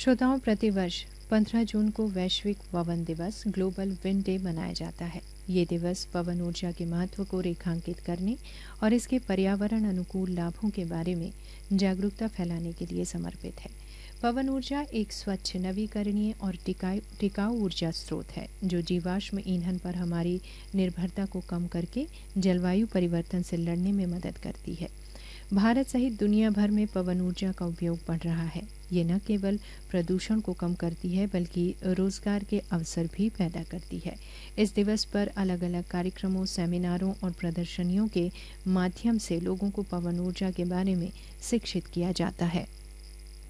श्रोताओं, प्रतिवर्ष 15 जून को वैश्विक पवन दिवस ग्लोबल विंड डे मनाया जाता है। ये दिवस पवन ऊर्जा के महत्व को रेखांकित करने और इसके पर्यावरण अनुकूल लाभों के बारे में जागरूकता फैलाने के लिए समर्पित है। पवन ऊर्जा एक स्वच्छ, नवीकरणीय और टिकाऊ ऊर्जा स्रोत है जो जीवाश्म ईंधन पर हमारी निर्भरता को कम करके जलवायु परिवर्तन से लड़ने में मदद करती है। भारत सहित दुनिया भर में पवन ऊर्जा का उपयोग बढ़ रहा है। ये न केवल प्रदूषण को कम करती है बल्कि रोजगार के अवसर भी पैदा करती है। इस दिवस पर अलग अलग कार्यक्रमों, सेमिनारों और प्रदर्शनियों के माध्यम से लोगों को पवन ऊर्जा के बारे में शिक्षित किया जाता है।